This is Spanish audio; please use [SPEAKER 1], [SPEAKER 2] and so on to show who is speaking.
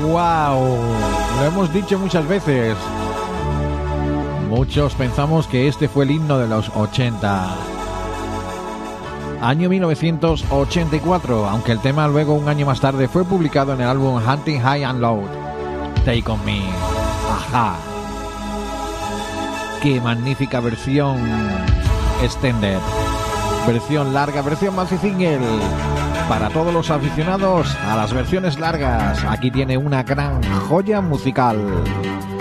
[SPEAKER 1] ¡Wow! Lo hemos dicho muchas veces. Muchos pensamos que este fue el himno de los 80. Año 1984, aunque el tema luego un año más tarde fue publicado en el álbum Hunting High and Low. Take On Me. Ajá. Qué magnífica versión extended. Versión larga, versión maxi single. Para todos los aficionados a las versiones largas, aquí tiene una gran joya musical.